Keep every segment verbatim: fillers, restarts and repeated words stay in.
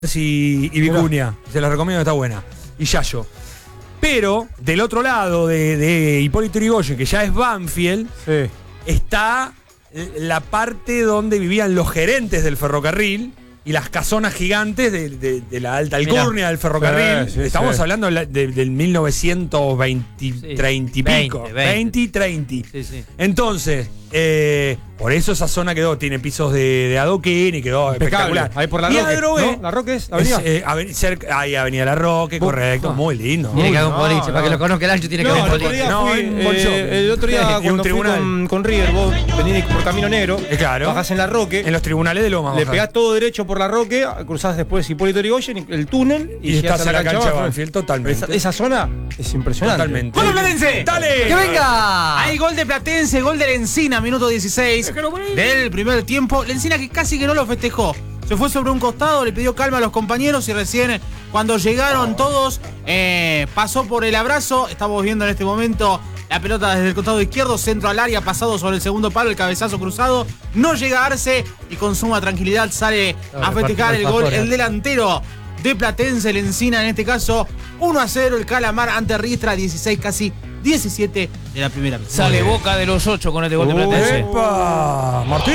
y, y Vicuña. Se las recomiendo, está buena. Y Yayo. Pero, del otro lado de, de Hipólito Yrigoyen, que ya es Banfield, sí, está la parte donde vivían los gerentes del ferrocarril y las casonas gigantes de, de, de la alta alcurnia del ferrocarril. Sí, sí, Estamos sí. hablando de, de, del mil novecientos veinte, sí. treinta y pico. veinte y treinta. Sí, sí. Entonces, eh, por eso esa zona quedó, tiene pisos de, de adoquín y quedó impecable. Espectacular. Ahí por la y Roque, Adrogué, ¿no? La Roque es avenida. Es, eh, aven cerca, ahí Avenida La Roque, uh, correcto, uh, muy lindo. Tiene que haber un boliche, no, para no. que lo conozca el ancho tiene no, que haber un boliche. No, fui, eh, el otro día y cuando un fui con, con River, vos venís por Camino Negro, eh, claro, bajás en La Roque. En los tribunales de Loma. Le pegás todo derecho por La Roque, cruzás después Hipólito Yrigoyen, el túnel, y, y estás en la cancha de Banfield, totalmente. Esa, esa zona es impresionante. Totalmente. ¡Gol de Platense! ¡Dale! ¡Que venga! Hay gol de Platense, gol de Lencina, minuto dieciséis del primer tiempo. Lencina que casi que no lo festejó. Se fue sobre un costado, le pidió calma a los compañeros y recién cuando llegaron todos eh, pasó por el abrazo. Estamos viendo en este momento la pelota desde el costado izquierdo, centro al área, pasado sobre el segundo palo, el cabezazo cruzado. No llega a Arce y con suma tranquilidad sale a festejar el gol el delantero de Platense, Lencina en este caso. uno a cero el Calamar ante Riestra, dieciséis casi diecisiete de la primera mitad. Sale Boca de los ocho con este gol de Platense. ¡Epa! ¡Martín!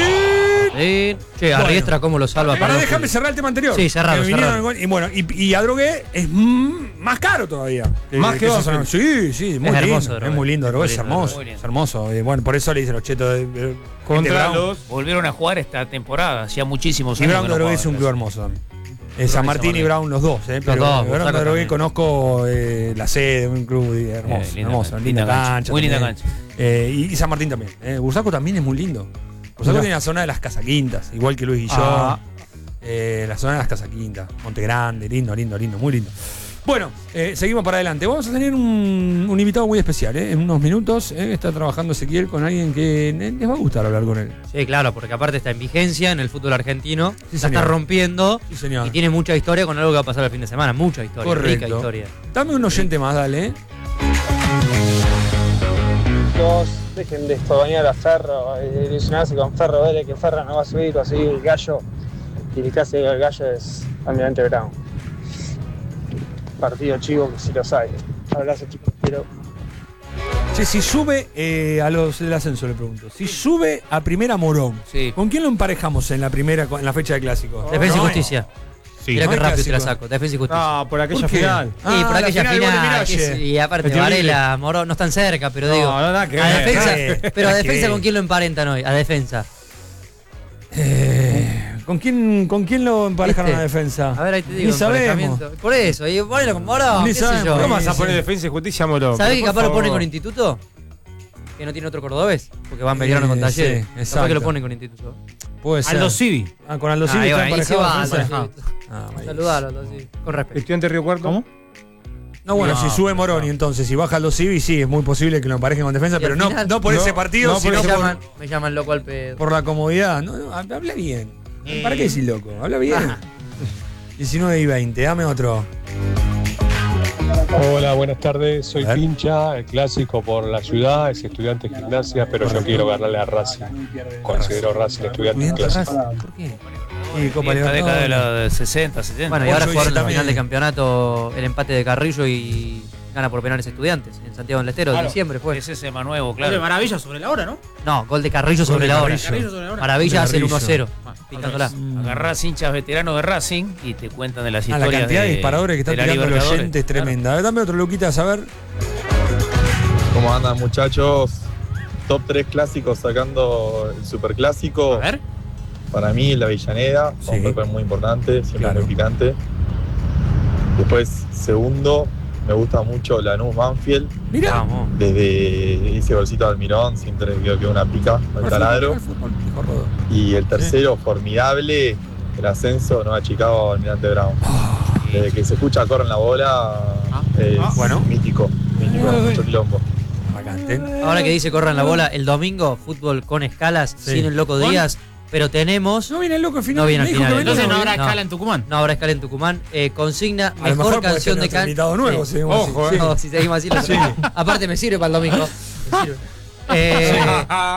Sí. Che, a Riestra cómo lo salva. Para déjame cerrar el tema anterior. Sí, cerrado, cerrado. Y bueno, y, y Adrogué es mm, más caro todavía. Más que, que Banfield. Sí, sí, muy es lindo. Hermoso, es muy lindo, Adrogué, es hermoso. Es hermoso. Y bueno, por eso le dicen los chetos de, de contra los. Volvieron a jugar esta temporada, hacía muchísimos años. Y Brown de Adrogué es un club hermoso. Eh, San Martín y Brown, los dos, eh, pero los dos, Brown de Adrogué conozco eh, la sede, un club hermoso, eh, linda hermoso, linda, linda cancha, cancha muy linda también. cancha. Eh, y, y San Martín también. Eh, Bursaco también es muy lindo. Bursaco tiene la zona de las Casaquintas, igual que Luis Guillón. Ah. Eh, la zona de las Casaquintas, Monte Grande, lindo, lindo, lindo, muy lindo. Bueno, eh, seguimos para adelante. Vamos a tener un, un invitado muy especial, ¿eh? En unos minutos eh, está trabajando Ezequiel con alguien que les va a gustar hablar con él. Sí, claro, porque aparte está en vigencia en el fútbol argentino, sí, la está rompiendo, sí, señor. Y tiene mucha historia con algo que va a pasar el fin de semana, mucha historia, correcto, rica historia. Dame un oyente sí. más, dale. ¿eh? Chicos, dejen de estobañar a Ferro, de ilusionarse con Ferro, verle que Ferro no va a subir, va a seguir el Gallo, y el que hace el Gallo es Almirante Brown. Partido chivo que sí los hay. Abrazo, chicos, pero. Che, si sube eh, a los del ascenso, le pregunto. Si sube a Primera Morón, sí. ¿con quién lo emparejamos en la primera en la fecha de clásico? Oh, Defensa no, y Justicia. Sí. Mira no qué rápido te la saco. Defensa y Justicia. No, por aquella ¿Por final. Sí, ah, por aquella final. final que, y aparte, Varela, Morón, no están cerca, pero no, digo. No, nada que a ver. Defensa, pero a Defensa, ¿con quién lo emparentan hoy? A Defensa. Eh. ¿Con quién, ¿Con quién lo emparejaron a Defensa? A ver, ahí te digo. Ni sabemos. Por eso, y ponelo con Morón. Ni sabemos. ¿Cómo vas a poner Defensa y Justicia a Morón? ¿Sabés que capaz favor. lo ponen con Instituto? Que no tiene otro cordobés. Porque van Belgrano eh, con Talleres. Sí, capaz que lo ponen con Instituto. Puede ser. Aldo Civi. Ah, con Aldo Civi. Ah, ahí sí va. Ah, saludalo, Aldo Civi. Con respeto. ¿Estudiante Río Cuarto? ¿Cómo? No, bueno, no, si sube Morón y entonces si baja los Civi, sí, es muy posible que lo emparejen con Defensa, pero no, final, no por no, ese partido, no, sino me por, llaman, me llaman loco al pedo. Por la comodidad. No, no, habla bien. Eh. ¿Para qué decir loco? Habla bien. Ah. diecinueve y veinte, dame otro. Hola, buenas tardes. Soy Pincha, el clásico por la ciudad, es estudiante de gimnasia, pero Correcto. yo quiero ganarle a Racing. Considero Racing estudiante clásico. ¿Por qué? Sí, Copa en la década de los sesenta, setenta. Bueno, y ahora jugaron la final de campeonato, el empate de Carrillo y gana por penales Estudiantes en Santiago del Estero, claro. de diciembre fue. Es ese Manuevo, claro. Gol de Maravilla sobre la hora, ¿no? No, gol de Carrillo sobre, de la, Carrillo. hora. Carrillo sobre la hora. Maravilla hace el uno a cero. Ah, picándola. Mm. Agarrás hinchas veteranos de Racing y te cuentan de las ah, historias. La cantidad de, de disparadores que están tirando los oyentes es tremenda. Claro. A ver, dame otro, Luquitas, a ver. ¿Cómo andan, muchachos? Top tres clásicos sacando el superclásico. A ver. Para mí, la Avellaneda, sí. un golpe muy importante, siempre claro. muy picante. Después, segundo, me gusta mucho Lanús Banfield. Mirá. Desde ese golcito de Almirón, siempre creo que una pica al taladro. Y el tercero, formidable, el ascenso, Nueva Chicago, Almirante Brown. Desde que se escucha corren la bola, es ah, bueno. mítico, mítico, ah, mucho quilombo. Ahora que dice corran la bola, el domingo, fútbol con escalas, sí. sin el Loco Díaz. Pero tenemos. No viene el loco al final. No viene al final. No Entonces no habrá no. escala en Tucumán. No habrá escala en Tucumán. Eh, consigna a mejor, mejor canción de cancha. nuevo, sí. Ojo, así. No, si seguimos así. Lo sí. Aparte me sirve para el domingo. Me sirve. Eh,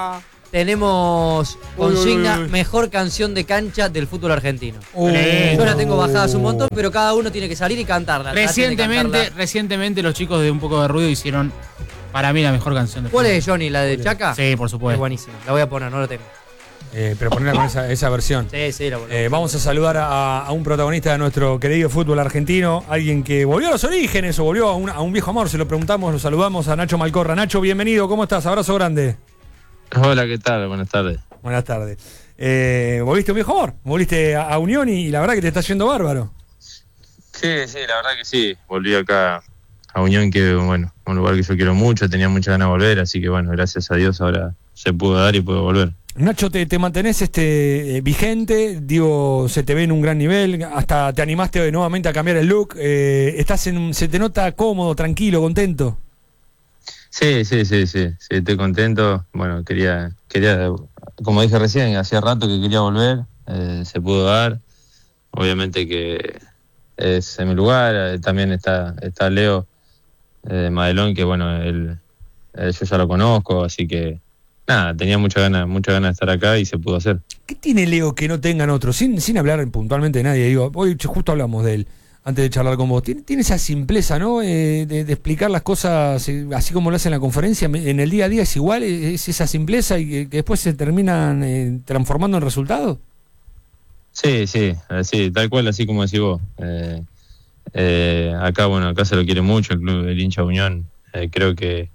tenemos consigna uy, uy. mejor canción de cancha del fútbol argentino. Uh. Yo la tengo bajadas un montón, pero cada uno tiene que salir y cantarla. Recientemente, cantarla. recientemente los chicos de Un Poco de Ruido hicieron, para mí, la mejor canción de ¿Cuál fútbol. es, Johnny? ¿La de Chaca? Sí, por Es supuesto. buenísima. La voy a poner, no la tengo. Eh, pero ponerla con esa, esa versión. Sí, sí, la voy a Eh, vamos a saludar a, a un protagonista de nuestro querido fútbol argentino, alguien que volvió a los orígenes o volvió a un, a un viejo amor, se lo preguntamos, lo saludamos a Nacho Malcorra. Nacho, bienvenido, ¿cómo estás? Abrazo grande. Hola, ¿qué tal? Buenas tardes. Buenas tardes. Eh, volviste a un viejo amor, volviste a, a Unión y, y la verdad que te está yendo bárbaro. Sí, sí, la verdad que sí. Volví acá a Unión, que bueno, un lugar que yo quiero mucho, tenía muchas ganas de volver, así que bueno, gracias a Dios ahora se pudo dar y puedo volver. Nacho, te, te mantenés este, eh, vigente, digo, se te ve en un gran nivel, hasta te animaste nuevamente a cambiar el look, eh, estás en, se te nota cómodo, tranquilo, contento. Sí, sí, sí, sí, sí, estoy contento. Bueno, quería, quería, como dije recién, hacía rato que quería volver, eh, se pudo dar. Obviamente que es en mi lugar, eh, también está, está Leo eh, Madelón, que bueno, él, él, yo ya lo conozco, así que nada, tenía muchas ganas, muchas ganas de estar acá y se pudo hacer. ¿Qué tiene Leo que no tengan otros? Sin, sin hablar puntualmente de nadie, digo, hoy justo hablamos de él antes de charlar con vos. Tiene, tiene esa simpleza, ¿no? Eh, de, de explicar las cosas eh, así como lo hace en la conferencia, en el día a día es igual, es esa simpleza y que, que después se terminan eh, transformando en resultados. Sí, sí, sí, tal cual, así como decís vos. Eh, eh, acá, bueno, acá se lo quiere mucho el club del hincha Unión. Eh, creo que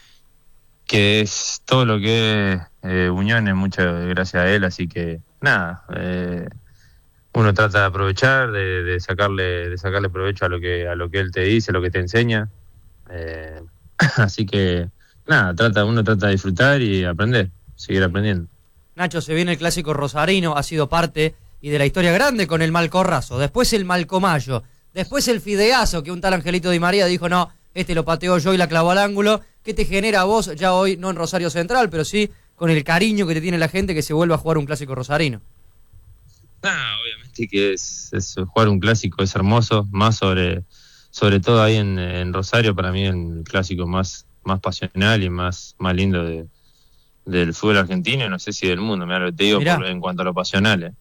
que es todo lo que es eh, Unión, es muchas gracias a él, así que nada, eh, uno trata de aprovechar, de, de sacarle de sacarle provecho a lo que a lo que él te dice, lo que te enseña. Eh, así que nada, trata uno trata de disfrutar y aprender, seguir aprendiendo. Nacho, se viene el clásico rosarino, ha sido parte y de la historia grande con el Malcorrazo, después el Malcomayo, después el Fideazo, que un tal Angelito Di María dijo, no, este lo pateó yo y la clavó al ángulo. ¿Qué te genera a vos, ya hoy, no en Rosario Central, pero sí con el cariño que te tiene la gente que se vuelva a jugar un clásico rosarino? Ah, obviamente que es, es jugar un clásico, es hermoso, más sobre sobre todo ahí en, en Rosario, para mí el clásico más, más pasional y más, más lindo de, del fútbol argentino, y no sé si del mundo, mirá lo que te digo por, en cuanto a lo pasional. Eh.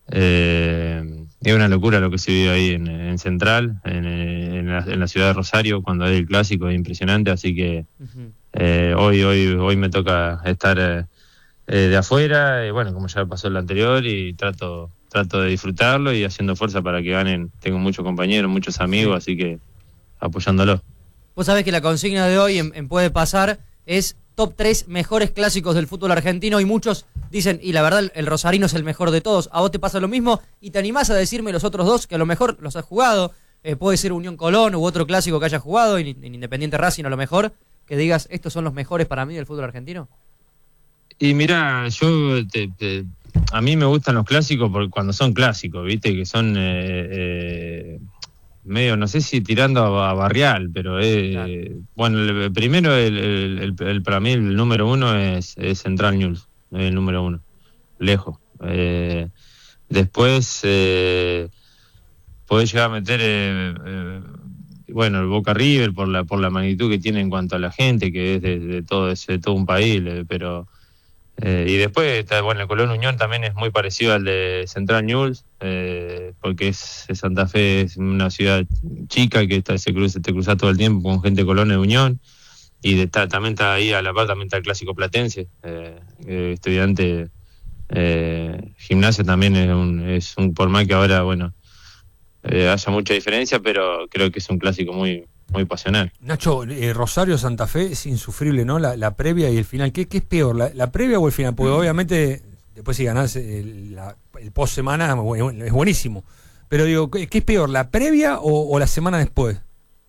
Eh, es una locura lo que se vive ahí en, en Central, en, en, la, en la ciudad de Rosario, cuando hay el clásico, es impresionante, así que uh-huh. eh, hoy, hoy, hoy me toca estar eh, eh, de afuera, y bueno, como ya pasó el anterior, y trato trato de disfrutarlo y haciendo fuerza para que ganen. Tengo muchos compañeros, muchos amigos, así que apoyándolo. Vos sabés que la consigna de hoy en, en Puede Pasar es top tres mejores clásicos del fútbol argentino, y muchos dicen, y la verdad el rosarino es el mejor de todos. ¿A vos te pasa lo mismo? ¿Y te animás a decirme los otros dos que a lo mejor los has jugado? Eh, puede ser Unión Colón u otro clásico que hayas jugado, en, en Independiente Racing a lo mejor, que digas, estos son los mejores para mí del fútbol argentino. Y mira, yo te, te, a mí me gustan los clásicos porque cuando son clásicos, viste, que son eh, eh, medio, no sé si tirando a, a barrial, pero eh, claro. Bueno, el, primero el, el, el, el, para mí el número uno es, es Central News, el número uno, lejos. Eh, después eh, podés llegar a meter eh, eh, bueno, el Boca River por la por la magnitud que tiene en cuanto a la gente, que es de, de todo ese, de todo un país, eh, pero Eh, y después está, bueno, el Colón Unión también es muy parecido al de Central News, eh, porque es, es Santa Fe, es una ciudad chica que está, se cruza, te cruza todo el tiempo con gente de Colón de Unión, y de, está, también está ahí a la par, también está el Clásico Platense, eh, eh, estudiante, eh, Gimnasia también es un, es un, por más que ahora, bueno, eh, haya mucha diferencia, pero creo que es un clásico muy muy pasional. Nacho, eh, Rosario Santa Fe es insufrible, ¿no? La, la previa y el final. ¿Qué, qué es peor, la, la previa o el final? Porque obviamente, después si ganás el, la, el post semana es buenísimo. Pero digo, ¿qué, qué es peor, la previa o, o la semana después?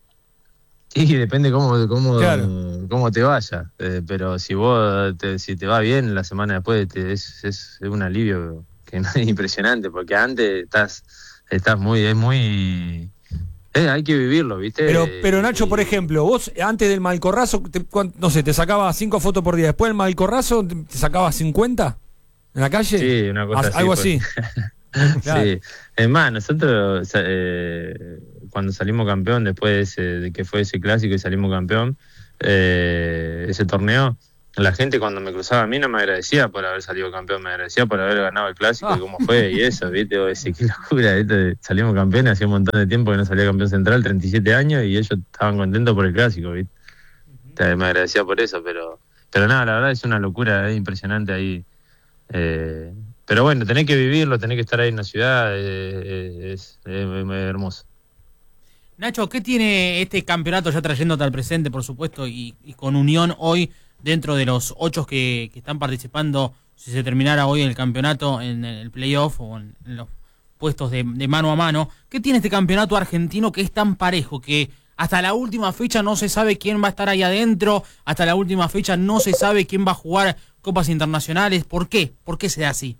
Sí, depende cómo cómo, claro. cómo te vaya. Eh, pero si vos te, si te va bien, la semana después te, es, es, es un alivio que no es impresionante, porque antes estás estás muy es muy Eh, hay que vivirlo, ¿viste? Pero, pero Nacho, por ejemplo, vos antes del Malcorrazo, te, no sé, te sacabas cinco fotos por día. Después del Malcorrazo, ¿te sacabas cincuenta en la calle? Sí, una cosa así. Algo así. Claro. Sí. Es más, nosotros eh, cuando salimos campeón, después de, ese, de que fue ese clásico y salimos campeón, eh, ese torneo, la gente cuando me cruzaba a mí no me agradecía por haber salido campeón, me agradecía por haber ganado el clásico y cómo fue y eso, ¿viste? Vos decís, qué locura, ¿viste? Salimos campeones, hacía un montón de tiempo que no salía campeón central, treinta y siete años, y ellos estaban contentos por el clásico, ¿viste? Uh-huh. Me agradecía por eso, pero pero nada, la verdad es una locura, es impresionante ahí. Eh, pero bueno, tenés que vivirlo, tenés que estar ahí en la ciudad, eh, es, es, es, es hermoso. Nacho, ¿qué tiene este campeonato ya trayéndote al presente, por supuesto, y, y con Unión hoy, dentro de los ocho que, que están participando, si se terminara hoy el campeonato en el playoff o en, en los puestos de, de mano a mano? ¿Qué tiene este campeonato argentino que es tan parejo, que hasta la última fecha no se sabe quién va a estar ahí adentro, hasta la última fecha no se sabe quién va a jugar copas internacionales? ¿Por qué? ¿Por qué se da así?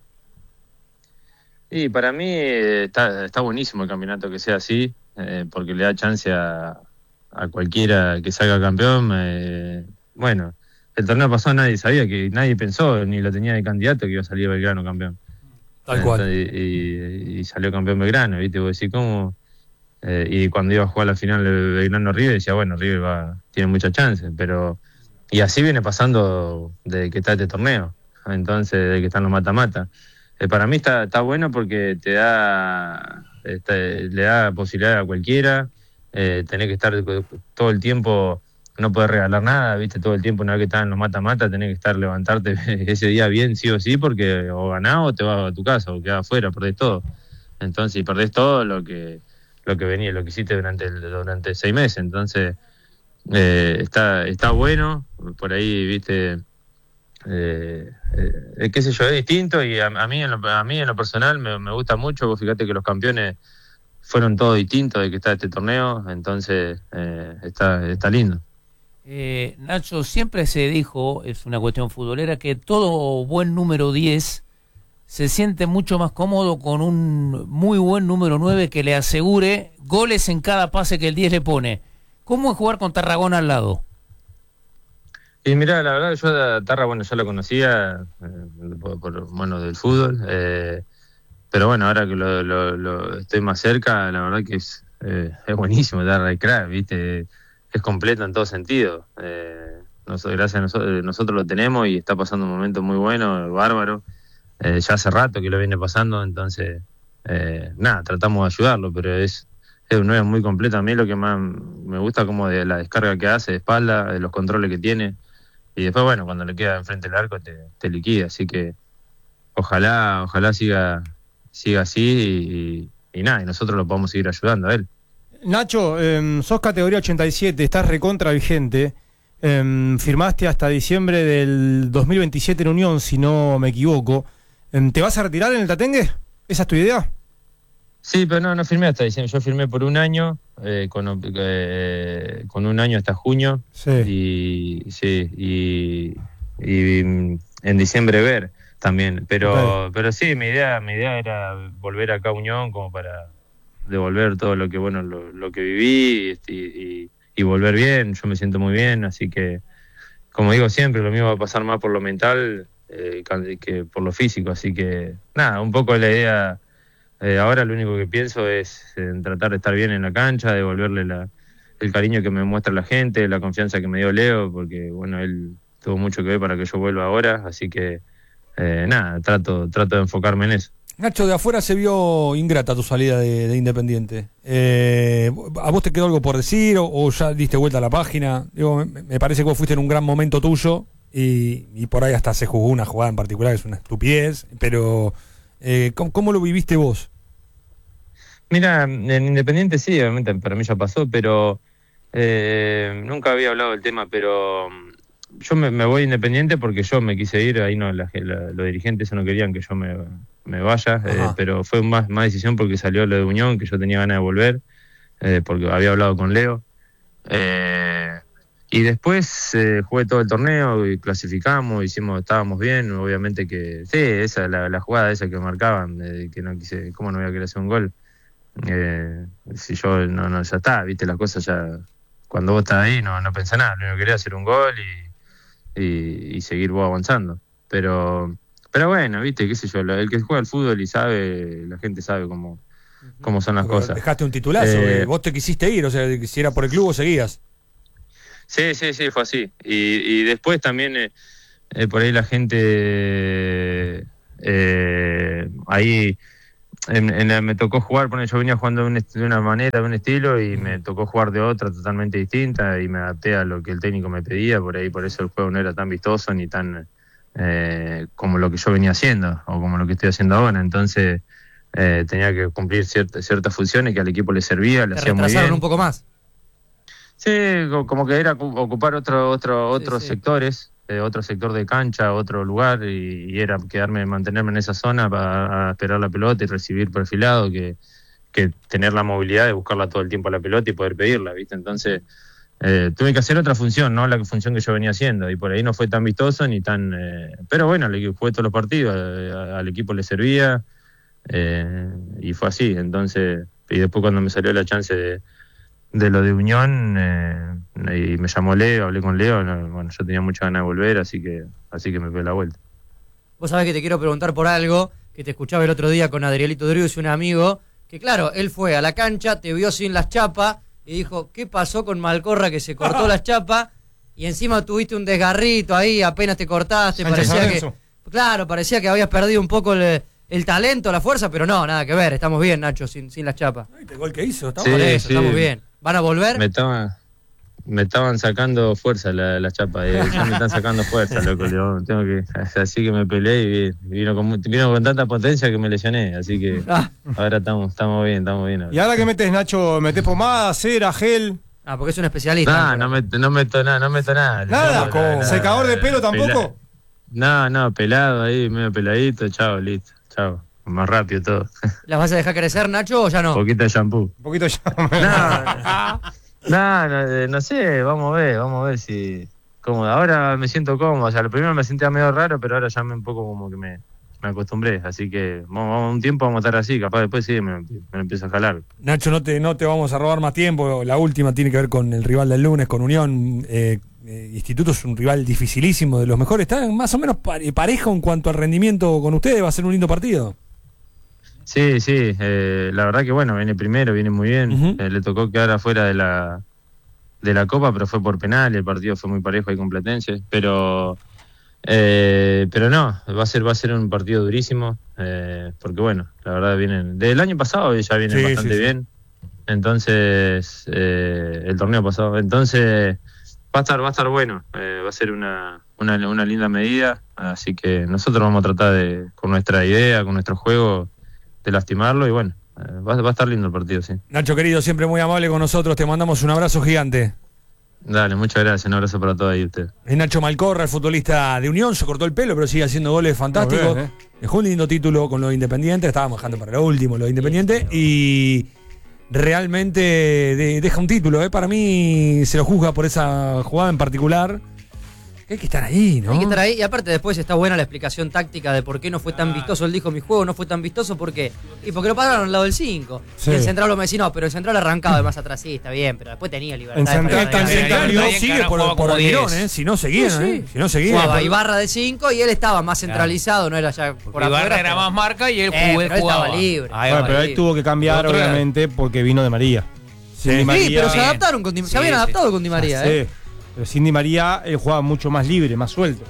Y para mí está, está buenísimo el campeonato que sea así, eh, porque le da chance a, a cualquiera que salga campeón. Eh, bueno, el torneo pasado nadie sabía, que nadie pensó, ni lo tenía de candidato que iba a salir Belgrano campeón. Tal cual. Y, y, y salió campeón Belgrano, ¿viste? Vos decís, ¿cómo? Eh, y cuando iba a jugar la final de Belgrano-River, decía, bueno, River va, tiene muchas chances, pero... Y así viene pasando desde que está este torneo, entonces, desde que están los mata-mata. Eh, para mí está, está bueno porque te da... Está, le da posibilidad a cualquiera, eh, tenés que estar todo el tiempo... No podés regalar nada, viste, todo el tiempo una vez que estás en los mata-mata tenés que estar, levantarte ese día bien sí o sí, porque o ganás o te vas a tu casa, o quedás afuera, perdés todo. Entonces, y perdés todo lo que lo que venía, lo que hiciste durante el, durante seis meses. Entonces, eh, está está bueno, por ahí, viste, eh, eh, qué sé yo, es distinto, y a, a mí en lo, a mí en lo personal me, me gusta mucho. Vos fíjate que los campeones fueron todos distintos de que está este torneo, entonces eh, está está lindo. Eh, Nacho, siempre se dijo, es una cuestión futbolera, que todo buen número diez se siente mucho más cómodo con un muy buen número nueve que le asegure goles en cada pase que el diez le pone. ¿Cómo es jugar con Tarragona al lado? Y mirá, la verdad, yo a Tarra, bueno, ya lo conocía, eh, por, por, bueno, del fútbol, eh, pero bueno, ahora que lo, lo, lo estoy más cerca, la verdad que es, eh, es buenísimo Tarra, de crack, ¿viste? Es completo en todo sentido. Eh, nosotros, gracias a nosotros, nosotros lo tenemos y está pasando un momento muy bueno, bárbaro. Eh, ya hace rato que lo viene pasando, entonces, eh, nada, tratamos de ayudarlo, pero es, es un nueve muy completo. A mí lo que más me gusta como de la descarga que hace de espalda, de los controles que tiene, y después, bueno, cuando le queda enfrente del arco te, te liquida, así que ojalá, ojalá siga, siga así y, y nada, y nosotros lo podamos seguir ayudando a él. Nacho, eh, sos categoría ochenta y siete, estás recontra vigente, eh, firmaste hasta diciembre del dos mil veintisiete en Unión, si no me equivoco. Eh, ¿Te vas a retirar en el Tatengue? ¿Esa es tu idea? Sí, pero no, no firmé hasta diciembre, yo firmé por un año, eh, con, eh, con un año hasta junio, sí. y sí, y, y en diciembre ver también, pero okay. pero sí, mi idea, mi idea era volver acá a Unión como para devolver todo lo que bueno lo, lo que viví y, y, y volver bien. Yo me siento muy bien, así que como digo siempre, lo mío va a pasar más por lo mental eh, que por lo físico, así que nada, un poco la idea eh, ahora lo único que pienso es en tratar de estar bien en la cancha, devolverle la, el cariño que me muestra la gente, la confianza que me dio Leo, porque bueno, él tuvo mucho que ver para que yo vuelva ahora, así que eh, nada, trato, trato de enfocarme en eso. Nacho, de afuera se vio ingrata tu salida de, de Independiente. Eh, ¿A vos te quedó algo por decir o, o ya diste vuelta a la página? Digo, me, me parece que vos fuiste en un gran momento tuyo y, y por ahí hasta se jugó una jugada en particular, que es una estupidez, pero eh, ¿cómo, ¿cómo lo viviste vos? Mira, en Independiente sí, obviamente para mí ya pasó, pero eh, nunca había hablado del tema, pero yo me, me voy Independiente porque yo me quise ir, ahí no, la, la, los dirigentes no querían que yo me, me vaya, eh, pero fue más, más decisión porque salió lo de Unión, que yo tenía ganas de volver, eh, porque había hablado con Leo. Eh, y después eh, jugué todo el torneo y clasificamos, hicimos, estábamos bien, obviamente que, sí, esa la, la jugada esa que marcaban, eh, que no quise, ¿cómo no voy a querer hacer un gol? Eh, si yo, no, no, ya está, viste, las cosas ya, cuando vos estás ahí no, no pensás nada, lo único que quería hacer un gol y Y, y seguir vos avanzando, pero pero bueno, viste, qué sé yo, el que juega al fútbol y sabe, la gente sabe cómo, cómo son las Pero cosas. Dejaste un titulazo, eh, vos te quisiste ir, o sea, si era por el club o seguías. Sí, sí, sí, fue así. Y, y después también, eh, eh, por ahí la gente eh, ahí en, en la, me tocó jugar, bueno, yo venía jugando de, un, de una manera, de un estilo, y me tocó jugar de otra totalmente distinta, y me adapté a lo que el técnico me pedía, por ahí por eso el juego no era tan vistoso ni tan eh, como lo que yo venía haciendo o como lo que estoy haciendo ahora. Entonces eh, tenía que cumplir cierta, ciertas funciones que al equipo le servía, le hacía muy bien. ¿Te retrasaron un poco más? Sí, como que era ocupar otro, otro, otros sí, sí. sectores, eh, otro sector de cancha, otro lugar, y, y era quedarme, mantenerme en esa zona para esperar la pelota y recibir perfilado, que, que tener la movilidad de buscarla todo el tiempo a la pelota y poder pedirla, ¿viste? Entonces eh, tuve que hacer otra función, no la función que yo venía haciendo, y por ahí no fue tan vistoso ni tan... Eh, pero bueno, jugué todos los partidos, eh, al equipo le servía, eh, y fue así. Entonces, y después cuando me salió la chance de de lo de Unión, eh, y me llamó Leo, hablé con Leo, no, bueno, yo tenía mucha ganas de volver, así que así que me pegué la vuelta. Vos sabés que te quiero preguntar por algo que te escuchaba el otro día con Adrielito Drius, un amigo, que claro, él fue a la cancha, te vio sin las chapas y dijo, ¿qué pasó con Malcorra que se cortó las chapas? Y encima tuviste un desgarrito ahí, apenas te cortaste, Sánchez parecía Lorenzo. que... Claro, parecía que habías perdido un poco el, el talento, la fuerza, pero no, nada que ver, estamos bien, Nacho, sin, sin las chapas. El gol que hizo, estamos, Sí, por eso, sí. estamos bien. ¿Van a volver? Me estaban, me estaban sacando fuerza la, la chapa, eh, ya me están sacando fuerza, loco. Yo tengo que, así que me peleé y vino con, vino con tanta potencia que me lesioné, así que Ah. ahora estamos, estamos bien, estamos bien. Y ahora que metes, Nacho, metes pomada, cera, gel. Ah, porque es un especialista. No, no, met- no meto nada, no meto nada. Nada, No, ¿cómo? ¿Secador de pelo tampoco? Pela- No, no, pelado ahí, medio peladito, chao, listo, chao. Más rápido todo. ¿Las vas a dejar crecer, Nacho, o ya no? Un poquito de shampoo. Un poquito ya. No, no, eh, no sé, vamos a ver, vamos a ver si... Cómodo. Ahora me siento cómodo, o sea, lo primero me sentía medio raro, pero ahora ya me un poco como que me, me acostumbré, así que vamos, vamos, un tiempo vamos a estar así, capaz después sí me, me empiezo a jalar. Nacho, no te, no te vamos a robar más tiempo. La última tiene que ver con el rival del lunes, con Unión. Eh, eh, Instituto es un rival dificilísimo, de los mejores. Está más o menos pare- parejo en cuanto al rendimiento con ustedes. Va a ser un lindo partido. Sí, sí, eh, la verdad que bueno, viene primero, viene muy bien. Ujú. Eh, le tocó quedar afuera de la de la Copa, pero fue por penal, el partido fue muy parejo ahí con Platense, pero eh, pero no, va a ser va a ser un partido durísimo, eh, porque bueno, la verdad vienen, del año pasado ya vienen Sí, bastante sí, sí. bien, entonces eh, el torneo pasado, entonces va a estar va a estar bueno, eh, va a ser una, una una linda medida, así que nosotros vamos a tratar de, con nuestra idea, con nuestro juego, de lastimarlo, y bueno, eh, va, va a estar lindo el partido, sí. Nacho, querido, siempre muy amable con nosotros. Te mandamos un abrazo gigante. Dale, muchas gracias, un abrazo para todos ahí ustedes. Es Nacho Malcorra, el futbolista de Unión. Se cortó el pelo, pero sigue haciendo goles fantásticos. bien, ¿eh? Dejó un lindo título con los Independientes. Estábamos dejando para lo último los Independientes. Y realmente de- deja un título. ¿eh? Para mí se lo juzga por esa jugada en particular. Hay que estar ahí, ¿no? Hay que estar ahí, y aparte después está buena la explicación táctica de por qué no fue tan vistoso. Él dijo, mi juego no fue tan vistoso, ¿por qué? Y porque lo pararon al lado del cinco. Sí. Y el central lo me decía, no, pero el central arrancaba de más atrás, sí, está bien, pero después tenía libertad. En de central para- tan para- cerca, para- Río No Ahí en sigue Cana por, jugaba por como Almirón, diez. ¿eh? Si no seguían, Sí, sí. ¿eh? Si no seguían. Jugaba por- Ibarra de cinco y él estaba más centralizado, no era ya por Ibarra afuera, era pero- más marca y él, Eh, jugó- pero él jugaba. estaba libre. Ahí Bueno, va. pero él tuvo que cambiar, Otro era- obviamente, porque vino de María. Sin Di Sí, María- pero se Bien. adaptaron con Di- se Sí, habían sí. adaptado con Di María, Sí, ¿eh? pero sin Di María él jugaba mucho más libre, más suelto.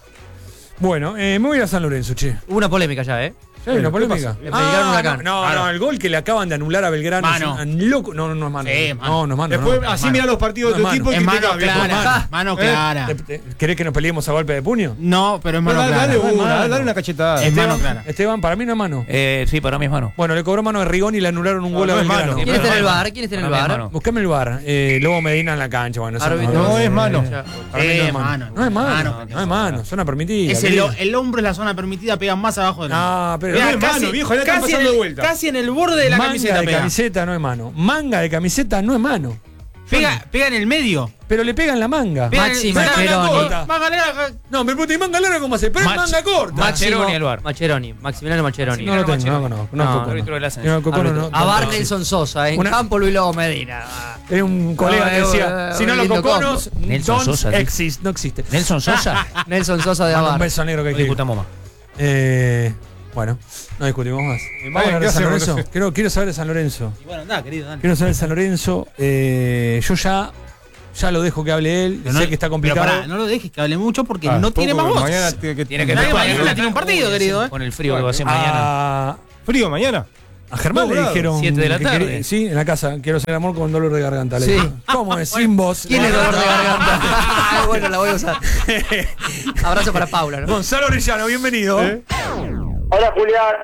Bueno, eh, me voy a ir a San Lorenzo, che. Hubo una polémica ya, ¿eh? ¿Ya hay una ¿Qué polémica? pasó? Le pegaron una cana. no, no, no, el gol que le acaban de anular a Belgrano. Mano. es un loco. No, no, no es mano. Sí, no, mano. no es mano. Después, no. así mirá los partidos No de tu es equipo y Es mano criticás, viejo. clara, Mano. mano ¿Eh? clara. ¿Te- te- ¿Querés que nos peleemos a golpe de puño? No, pero es Bueno, mano dale, clara. dale una, mano. dale una cachetada. Es mano clara. Esteban, para mí no es mano. Eh, sí, para mí es mano. Bueno, le cobró mano a Rigón y le anularon un No, gol no a es Belgrano. mano. ¿Quién está en el Para bar? ¿Quién está en el mí es bar? mano. Buscame el bar. Eh, Lobo Medina en la cancha. Bueno, eso Árbitro. No es mano. Para mí no Eh, es mano. mano. No es mano. Mano. No es mano. Zona permitida. Es el, querido. el hombro es la zona permitida, pega más abajo del No, pero Pega no es mano, viejo, ahí la están casi pasando en el- de vuelta. Casi en el borde de la manga camiseta de pega. camiseta no es mano. Manga de camiseta no es mano. Pega, pega en el medio. Pero le pegan la manga. Pega Maxi en el- Mascheroni. manga Corta. corta. Manga larga. No, pero puta, y manga larga cómo hace. Pero es Mach- manga corta. Macheroni al bar. Macheroni, Maximiliano Macheroni. No lo tengo, no conozco. No, No, Cocono. árbitro del ascenso. No, Cocono no. A bar no, Nelson Sosa, en Una- campo Luis Lobo Medina. Era un colega No, que eh, decía, eh, si no un los lindo coconos, combo. Nelson don't Sosa, sí. exist, no existe. Nelson Sosa. Nelson Sosa de Mando un Abar. beso negro que No hay que ir. discutamos más. Eh, bueno, no discutimos más. Eh, Vamos a hablar ¿qué de San hacemos? Lorenzo. Quiero, quiero saber de San Lorenzo. Y bueno, anda, querido, dale. Quiero saber de San Lorenzo. Eh, yo ya Ya lo dejo que hable él. No, sé que está complicado. Pero pará, no lo dejes que hable mucho porque Ah, no tiene más voz. Mañana tiene que, Tiene que Nadie tener- mañana tiene un partido, querido. ¿eh? Con el frío que va a ser mañana. A, ¿Frío mañana? a Germán Dos le grados. dijeron. Siete de la que tarde. quería- sí, en la casa. Quiero hacer amor con dolor de garganta. Le Sí. dijo. ¿Cómo es? Sin voz. ¿Quién es dolor de garganta? Ah, bueno, la voy a usar. Abrazo para Paula, ¿no? Gonzalo Orellano, bienvenido. ¿Eh? Hola Julián.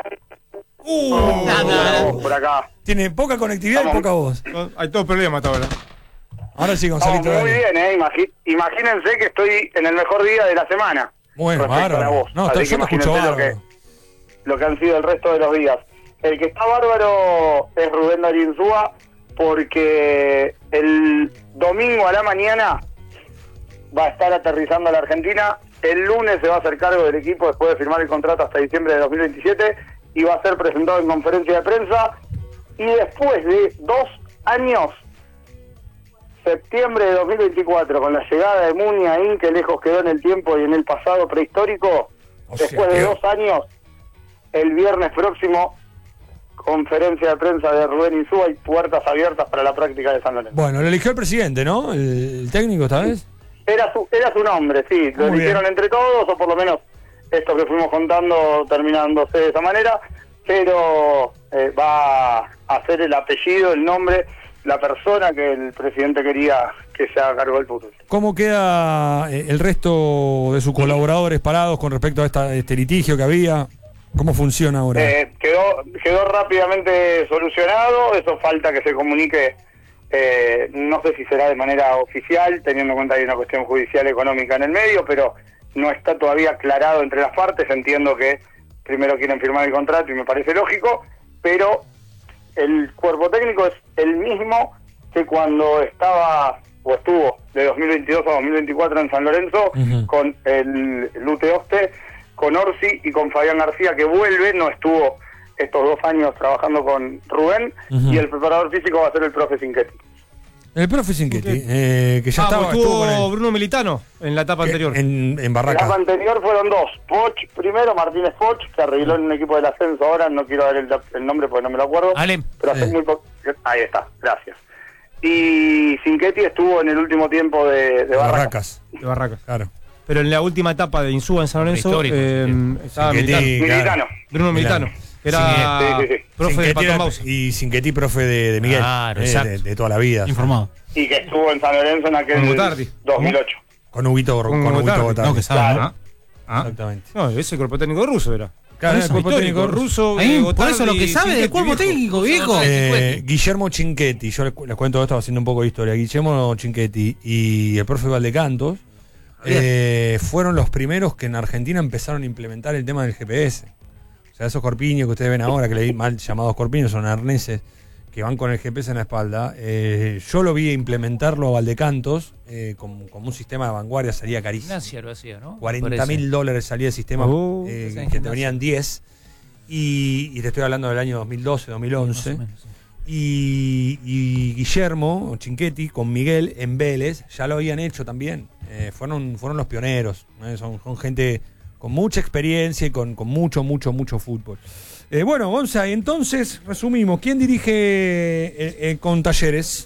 Uh, Nada. Por acá. tiene poca conectividad y Vamos. poca voz. No, hay todo problema hasta ahora. Ahora sí, Estamos Gonzalito. muy dale. bien, ¿eh? Imagi- imagínense que estoy en el mejor día de la semana. Bueno, respecto a la bárbaro. voz. No, Así yo que te escucho imagínense lo que, bárbaro. lo que han sido el resto de los días. El que está bárbaro es Rubén Darío Insúa, porque el domingo a la mañana va a estar aterrizando a la Argentina. El lunes se va a hacer cargo del equipo después de firmar el contrato hasta diciembre de dos mil veintisiete y va a ser presentado en conferencia de prensa. Y después de dos años, septiembre de dos mil veinticuatro, con la llegada de Muniain, que lejos quedó en el tiempo y en el pasado prehistórico, O sea, después de que- dos años, el viernes próximo, conferencia de prensa de Rubén Insúa y puertas abiertas para la práctica de San Lorenzo. Bueno, lo eligió el presidente, ¿no? El, el técnico esta vez. Era su, era su nombre, sí, lo Muy eligieron bien. entre todos, o por lo menos esto que fuimos contando terminándose de esa manera, pero eh, va a ser el apellido, el nombre, la persona que el presidente quería que se haga cargo del fútbol. ¿Cómo queda eh, el resto de sus colaboradores parados con respecto a esta, este litigio que había? ¿Cómo funciona ahora? Eh, quedó quedó rápidamente solucionado, eso falta que se comunique, eh, no sé si será de manera oficial, teniendo en cuenta que hay una cuestión judicial económica en el medio, pero no está todavía aclarado entre las partes. Entiendo que primero quieren firmar el contrato y me parece lógico, pero el cuerpo técnico es el mismo que cuando estaba o estuvo de dos mil veintidós a dos mil veinticuatro en San Lorenzo, Ujú. con el Lute Oste, con Orsi y con Fabián García, que vuelve, no estuvo estos dos años trabajando con Rubén, Ujú. y el preparador físico va a ser el profe Sinquetti. El profe Sinquetti, eh, que ya Ah, estaba, pues estuvo con estuvo él. Bruno Militano en la etapa anterior. En, en La Barraca. etapa anterior fueron dos, Poch primero, Martínez Poch, que arregló en un equipo del ascenso ahora, no quiero dar el, el nombre porque no me lo acuerdo, Alem. pero hace Sí. muy poco, ahí está, gracias. Y Sinquetti estuvo en el último tiempo de, de Barracas. Barracas. De Barracas. Claro. Pero en la última etapa de Insúa en San Lorenzo, Histórico, eh, estaba Sinquetti, Militano. claro. Militano. Bruno Militano. que Era Sí, sí, sí. profe de Sinquetti Pato era- Bausa. y Sinquetti, profe de, de Miguel. Claro, eh, exacto. de, de toda la vida. Informado. Y que estuvo en San Lorenzo en aquel Con Gutardi. dos mil ocho. Con Huguito, con Con Huguito Gotardi. Gotardi. No, que sabe, Claro. ¿no? Ah. Exactamente. No, ese cuerpo técnico ruso era. Claro, Por el cuerpo histórico, técnico ruso. Ahí, eh, por Gotardi, eso lo que sabe del Sinquetti, cuerpo viejo. técnico, viejo. Eh, Guillermo Chinchetti, yo les, cu- les cuento esto haciendo un poco de historia. Guillermo Chinchetti y el profe Valdecantos eh, fueron los primeros que en Argentina empezaron a implementar el tema del G P S. O sea, esos corpiños que ustedes ven ahora, que le di mal llamados corpiños, son arneses que van con el G P S en la espalda. Eh, yo lo vi implementarlo a Valdecantos eh, como, como un sistema de vanguardia, salía carísimo. Gimnasia lo hacía, ¿no? cuarenta mil dólares salía el sistema, Oh. eh, Sí, en que te gimnasia. venían diez. Y, y te estoy hablando del año dos mil doce, dos mil once. Más o menos, sí. Y, y Guillermo Chinchetti con Miguel en Vélez ya lo habían hecho también. Eh, fueron, fueron los pioneros. ¿eh? Son, son gente con mucha experiencia y con, con mucho, mucho, mucho fútbol. Eh, bueno, Gonza, entonces resumimos. ¿Quién dirige eh, eh, con Talleres?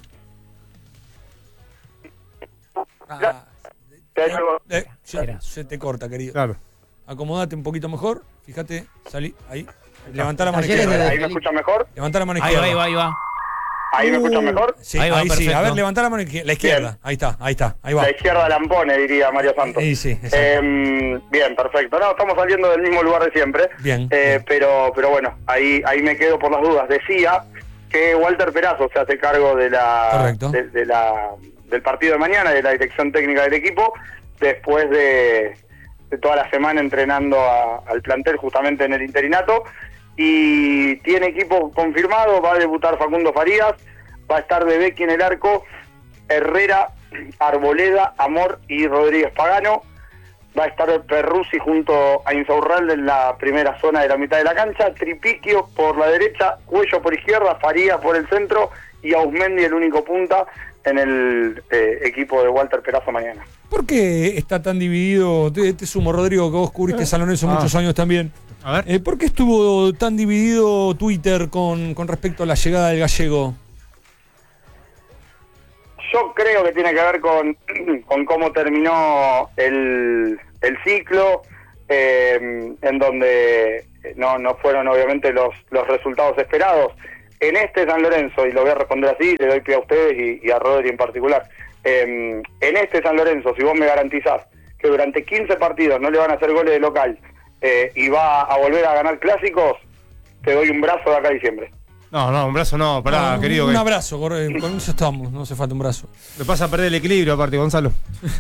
Ah, Te ayudo. eh, ya, se te corta, querido. Claro. Acomodate un poquito mejor. Fíjate, salí ahí. Levantá la mano Talleres izquierda. de- Ahí me escuchan mejor. Levantá la mano Ahí izquierda. va, ahí va, ahí va. Ahí me escuchan mejor. Sí, Ahí ahí, va, sí. perfecto. A ver, levantá la mano izquierda. La izquierda. Bien. Ahí está, ahí está. Ahí va. La izquierda lampone, diría Mario Santos. Sí, sí, exacto. Eh, bien, perfecto. No, estamos saliendo del mismo lugar de siempre. Bien. Eh, pero, pero bueno, ahí, ahí me quedo por las dudas. Decía que Walter Perazo se hace cargo de la, Correcto. de, de la del partido de mañana, de la dirección técnica del equipo, después de, de toda la semana entrenando a- al plantel justamente en el interinato. Y tiene equipo confirmado, va a debutar Facundo Farías, va a estar de Becchi en el arco, Herrera, Arboleda, Amor y Rodríguez Pagano. Va a estar Perruzzi junto a Insaurralde en la primera zona de la mitad de la cancha, Tripiquio por la derecha, Cuello por izquierda, Farías por el centro y Ausmendi el único punta en el eh, equipo de Walter Perazo mañana. ¿Por qué está tan dividido? Te, te sumo, Rodrigo, que vos cubriste San Lorenzo Ah. muchos años también. A ver. Eh, ¿Por qué estuvo tan dividido Twitter con, con respecto a la llegada del gallego? yo creo que tiene que ver con, con cómo terminó el, el ciclo, eh, en donde no, no fueron obviamente los, los resultados esperados. En este San Lorenzo, y lo voy a responder así, le doy pie a ustedes y, y a Rodri en particular, eh, en este San Lorenzo, si vos me garantizás que durante quince partidos no le van a hacer goles de local eh, y va a volver a ganar clásicos, te doy un brazo de acá a diciembre. No, no, un brazo no, pará, No, querido. Un que- abrazo, con con eso estamos, no hace falta un brazo. Me pasa a perder el equilibrio aparte, Gonzalo.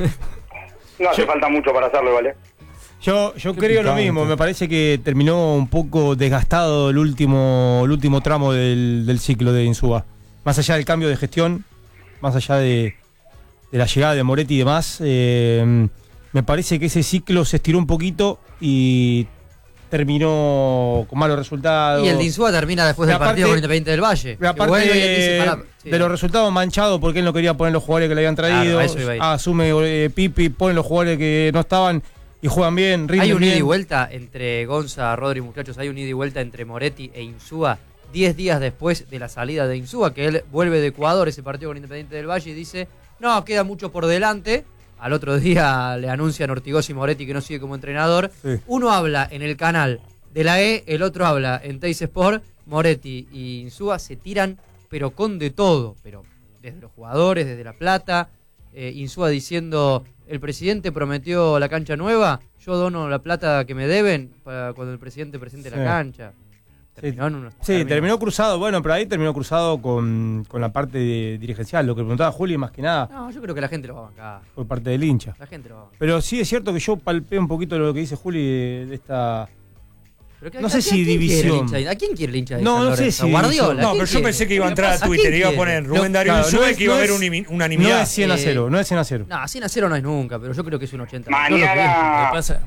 No hace falta mucho para hacerlo, ¿vale? Yo, yo Qué creo lo picante. mismo, me parece que terminó un poco desgastado el último, el último tramo del, del ciclo de Insúa. Más allá del cambio de gestión, más allá de, de la llegada de Moretti y demás, eh, me parece que ese ciclo se estiró un poquito y terminó con malos resultados. Y el de Insúa termina después Y del aparte- partido con Independiente del Valle. Y que aparte vuelve y él de, dice, pará, sí. de los resultados manchados porque él no quería poner los jugadores que le habían traído, Claro, a eso iba a ir. asume eh, Pipi, pone los jugadores que no estaban y juegan bien, rinden Hay un ida y bien. vuelta entre Gonza, Rodri, muchachos, hay un ida y vuelta entre Moretti e Insúa diez días después de la salida de Insúa, que él vuelve de Ecuador, ese partido con Independiente del Valle, y dice, no, queda mucho por delante. Al otro día le anuncian Ortigoz y Moretti que no sigue como entrenador. Sí. Uno habla en el canal de la E, el otro habla en Teis Sport. Moretti y Insúa se tiran, pero con de todo, pero desde los jugadores, desde La Plata. Eh, Insúa diciendo, el presidente prometió la cancha nueva, yo dono la plata que me deben para cuando el presidente presente Sí. la cancha. Terminó en unos- Sí, terminó cruzado, bueno, pero ahí terminó cruzado con, con la parte de- dirigencial. Lo que preguntaba Juli, más que nada, No, yo creo que la gente lo va a bancar. por parte del hincha. La gente lo va a bancar. Pero sí es cierto que yo palpé un poquito lo que dice Juli de, de esta... Pero que- No ¿a- sé a si quién quiere el división. hincha? ¿A quién quiere el hincha de No, San no sé Lorenzo? si Guardiola. división. ¿a No, quién pero yo quiere? pensé que iba a entrar a ¿A quién Twitter y iba a quiere? poner Rubén Darío Claro, Insúa no y es- que iba a no haber es- unimi- No unanimidad. es cien a Eh, cero, no es cien a cero. No, cien a cero no es nunca, pero yo creo que es un ochenta. No lo Mañana- quiero. ¿Qué pasa?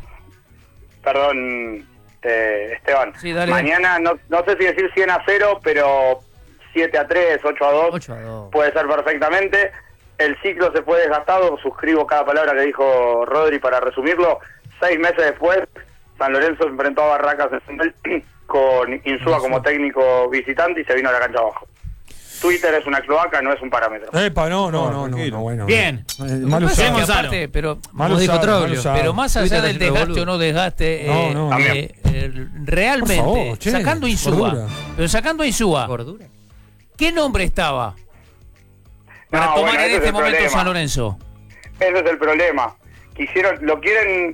Perdón, eh, Esteban. Sí, dale. Mañana, no, no sé si decir cien a cero, pero siete a tres, ocho a dos, ocho a dos. puede ser perfectamente. El ciclo se fue desgastado, suscribo cada palabra que dijo Rodri para resumirlo. Seis meses después, San Lorenzo enfrentó a Barracas en Central con Insúa como técnico visitante y se vino a la cancha abajo. Twitter es una cloaca, no es un parámetro. Epa, no, no, No, no, no, tranquilo. no, bueno. Bien. Eh, Lo mal que pasa es usado. que Gonzalo. aparte, pero, Mal Como dijo usado, mal Troglio, usado. pero más allá Twitter del está lleno de desgaste o boludo. no desgaste, No, eh, no. eh, eh, realmente, Por favor, che, sacando Insúa, cordura. pero sacando Insúa, Gordura. ¿qué nombre estaba para No, tomar bueno, en ese es este el momento problema. San Lorenzo? Ese es el problema. Quisieron, lo quieren...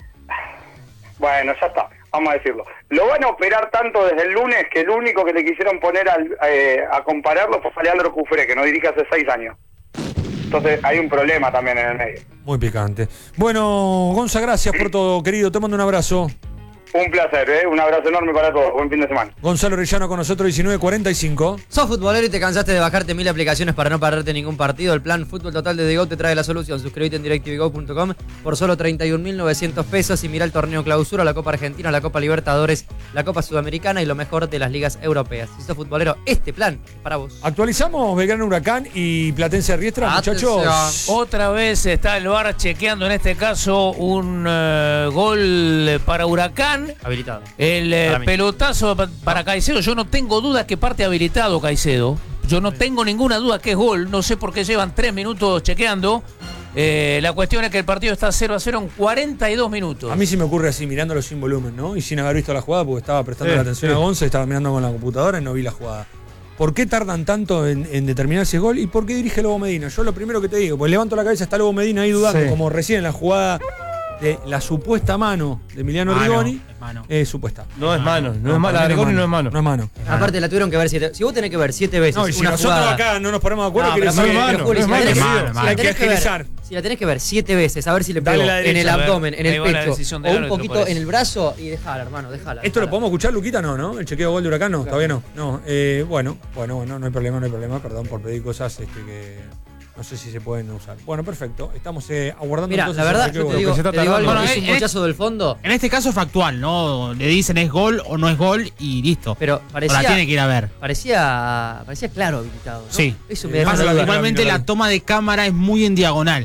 Bueno, ya está, vamos a decirlo. Lo van a operar tanto desde el lunes que el único que le quisieron poner al, eh, a compararlo fue Leandro Cufré, que no dirige hace seis años. Entonces hay un problema también en el medio. Muy picante. Bueno, Gonza, gracias por todo, querido. Te mando un abrazo. Un placer, ¿eh? Un abrazo enorme para todos. Buen fin de semana. Gonzalo Rellano con nosotros, diecinueve cuarenta y cinco. Sos futbolero y te cansaste de bajarte mil aplicaciones para no perderte ningún partido. El plan Fútbol Total de Digo te trae la solución. Suscríbete en directivigo punto com por solo treinta y un mil novecientos pesos y mira el torneo Clausura, la Copa Argentina, la Copa Libertadores, la Copa Sudamericana y lo mejor de las ligas europeas. Si sos futbolero, este plan es para vos. Actualizamos Belgrano Huracán y Platense Riestra, Atención. muchachos. Otra vez está el V A R chequeando en este caso un eh, gol para Huracán. Habilitado. El eh, Para mí. pelotazo pa- para Caicedo, yo no tengo duda que parte habilitado Caicedo. Yo no tengo ninguna duda que es gol. No sé por qué llevan tres minutos chequeando. Eh, la cuestión es que el partido está cero a cero en cuarenta y dos minutos. A mí sí me ocurre así, mirándolo sin volumen, ¿no? Y sin haber visto la jugada, porque estaba prestando Sí, la atención sí. a Gonza, estaba mirando con la computadora y no vi la jugada. ¿Por qué tardan tanto en, en determinar si es gol y por qué dirige Lobo Medina? Yo lo primero que te digo, pues levanto la cabeza, está Lobo Medina ahí dudando, Sí. como recién en la jugada de la supuesta mano de Emiliano Mano, Rigoni. es mano. Eh, supuesta. No es mano, no, No, es mano. para La mí Rigoni no es mano. No es mano. Aparte la tuvieron que ver siete. Si vos tenés que ver siete veces No, y si una nosotros jugada- acá no nos ponemos de acuerdo, No, quiere pero decir aparte, que- pero, Juli, si no la es tenés que mano, ver- es si mano. la Hay que tenés que ver- agilizar. si la tenés que ver siete veces, a ver si le Dale pegó la en el derecha, a ver. abdomen, en Ahí el va la pecho decisión de o un árbitro, poquito parece. en el brazo y dejala, hermano, dejala. ¿Esto lo dejala. podemos escuchar, Luquita? No, ¿no? El chequeo de gol de Huracán no, todavía no. No, eh, bueno, bueno, bueno, no hay problema, no hay problema. Perdón por pedir cosas este, que no sé si se pueden usar. Bueno, perfecto. Estamos eh, aguardando Mira, entonces la el verdad, chequeo yo de te gol. digo, se está te digo algo, tardando. es Bueno, un eh, bochazo del fondo, En este caso es factual, ¿no? Le dicen es gol o no es gol y listo. pero Ahora parecía, tiene que ir a ver. parecía, parecía claro habilitado, ¿no? Sí. Eso Eh, me más dejaba a la- duda. Igualmente la toma de cámara es muy en diagonal.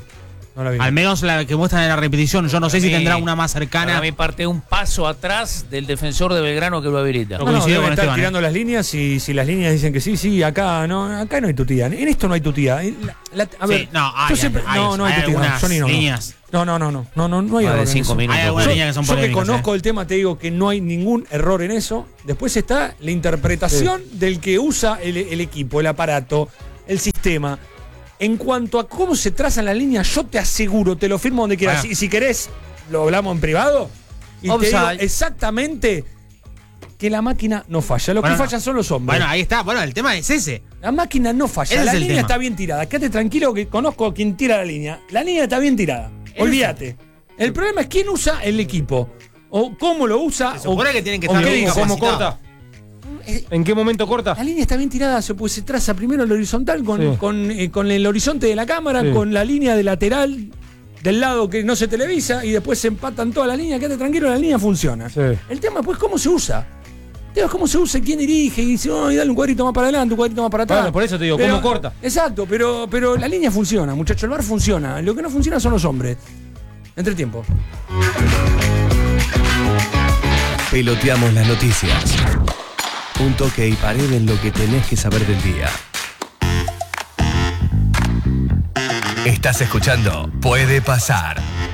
No la vi. Al menos la que muestran en la repetición. Yo no sé Para si mí- tendrá una más cercana. Para mí parte un paso atrás del defensor de Belgrano que lo habilita. No No, no, coincido deben con estar Esteban, tirando ¿eh? las líneas y si las líneas dicen que sí, sí, acá no, acá no hay tutía. En esto no hay tutía. La- la- a Sí, ver, no, hay, yo siempre, hay, no, no hay, hay tutía. algunas Johnny, no, no. líneas. No, no, no, no, no, no, no hay Más de error en cinco eso. minutos. Hay algunas Yo, líneas que son yo que polémicas, conozco ¿eh? el tema te digo que no hay ningún error en eso. Después está la interpretación del que usa el, el equipo, el aparato, el sistema. En cuanto a cómo se trazan las líneas, yo te aseguro, te lo firmo donde quieras. Bueno. Y si querés, lo hablamos en privado. Y te digo Offside. exactamente que la máquina no falla. Los Bueno, que fallan son los hombres. Bueno, ahí está. Bueno, el tema es ese. La máquina no falla. Ese La es el línea tema. está bien tirada. Quédate tranquilo que conozco a quien tira la línea. La línea está bien tirada. Olvídate. El problema es quién usa el equipo. O cómo lo usa. Se supone o, que tienen que o estar qué bien dice. ¿Cómo capacitados. corta? ¿En qué momento corta? La línea está bien tirada, se, pues, se traza primero el horizontal con, Sí. con, eh, con el horizonte de la cámara, Sí. con la línea de lateral del lado que no se televisa y después se empatan toda la línea. Quédate tranquilo, la línea funciona. Sí. El tema pues cómo se usa. El tema es cómo se usa, quién dirige, y dice, oh, y dale un cuadrito más para adelante, un cuadrito más para atrás. Bueno, por eso te digo, Pero- ¿cómo corta? Exacto, pero, pero la línea funciona, muchachos, el bar funciona. Lo que no funciona son los hombres. Entre tiempo. Peloteamos las noticias. Un toque y pared en lo que tenés que saber del día. Estás escuchando Puede Pasar.